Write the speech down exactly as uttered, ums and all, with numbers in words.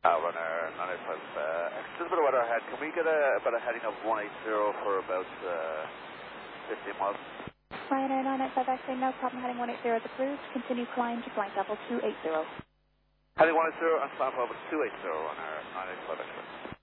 Uh, runner nine eight five, uh, just a bit of weather ahead. Can we get a, about a heading of one eight zero for about uh, fifteen miles? Ryanair nine eight five X-ray, no problem, heading one eight zero is approved. Continue climb to flight level two eight zero. Heading one eight zero and climb level two eight zero on our nine eight five X-ray.